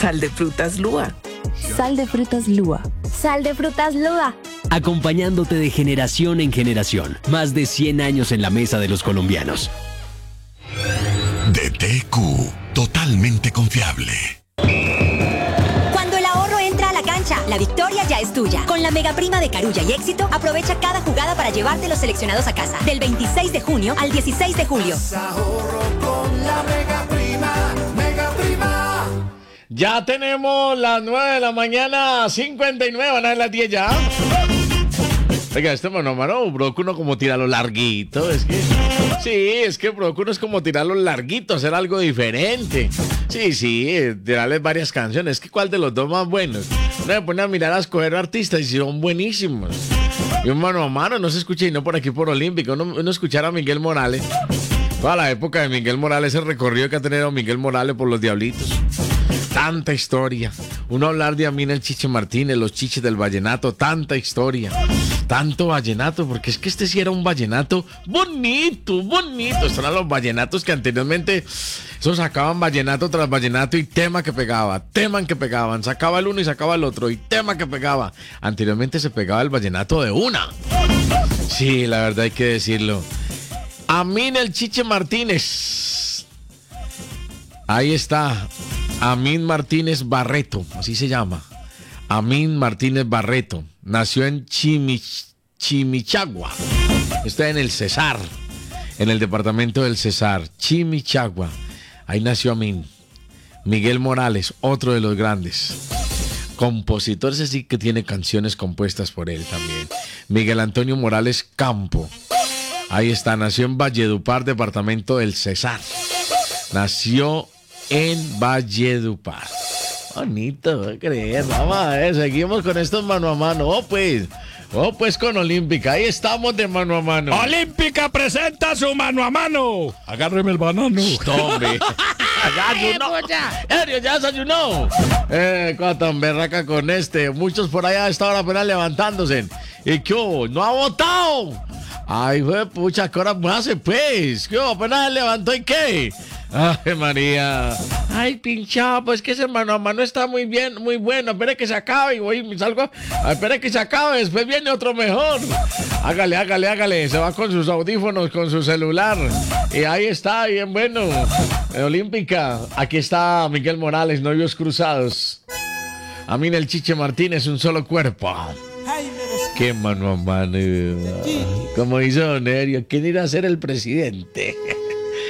Sal de frutas Lúa. Sal de frutas Lúa. Sal de frutas Lúa. Acompañándote de generación en generación. Más de 100 años en la mesa de los colombianos. DTQ, totalmente confiable. Cuando el ahorro entra a la cancha, la victoria ya es tuya. Con la mega prima de Carulla y Éxito, aprovecha cada jugada para llevarte los seleccionados a casa. Del 26 de junio al 16 de julio. Ahorro con la mega prima, mega prima. Ya tenemos las 9 de la mañana, 59, van a ser las 10 ya. Oiga, mano a mano, provoca uno como tirarlo larguito, es que... Sí, es que provoca uno es como tirarlo larguito, hacer algo diferente. Sí, tirarles varias canciones, es que ¿cuál de los dos más buenos? Uno se pone a mirar a escoger artistas y son buenísimos. Y un mano a mano no se escucha y no por aquí por Olímpico, uno escuchar a Miguel Morales. Toda la época de Miguel Morales, el recorrido que ha tenido Miguel Morales por los Diablitos. Tanta historia. Uno hablar de Amina el Chiche Martínez, los chiches del vallenato, tanta historia. Tanto vallenato, porque es que este sí era un vallenato bonito. Estos eran los vallenatos que anteriormente, esos sacaban vallenato tras vallenato y tema que pegaban. Sacaba el uno y sacaba el otro y tema que pegaba. Anteriormente se pegaba el vallenato de una. Sí, la verdad hay que decirlo. Amina el Chiche Martínez. Ahí está. Amín Martínez Barreto, así se llama. Amín Martínez Barreto. Nació en Chimichagua. Está en el Cesar, en el departamento del Cesar. Chimichagua. Ahí nació Amín. Miguel Morales, otro de los grandes. Compositor, ese sí que tiene canciones compuestas por él también. Miguel Antonio Morales Campo. Ahí está, nació en Valledupar, departamento del Cesar. Nació en Valledupar. Bonito, voy a creer. Vamos a ver, seguimos con estos mano a mano. Oh, pues con Olímpica. Ahí estamos de mano a mano. Olímpica presenta su mano a mano. Agárreme el banano. Hombre. ¿Ya desayunó? Cuánta berraca con este. Muchos por allá a esta hora apenas levantándose. ¿Y qué hubo? ¿No ha votado? Ay, pucha, ¿qué hora hace, pues? ¿Qué hubo? Apenas se levantó y qué. Ay, María. Ay, pinchado, pues que ese mano a mano está muy bien, muy bueno. Espere que se acabe y voy, salgo. Espere que se acabe, después viene otro mejor. Hágale. Se va con sus audífonos, con su celular. Y ahí está, bien bueno. Olímpica. Aquí está Miguel Morales, Novios Cruzados. Amina el Chiche Martínez, Un Solo Cuerpo. Qué mano a mano. Como hizo Nerio, ¿quién irá a ser el presidente?